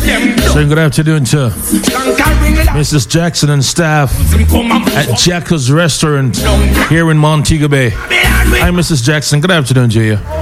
Saying good afternoon to Mrs. Jackson and staff at Jacka's Restaurant here in Montego Bay. Hi, Mrs. Jackson. Good afternoon to you.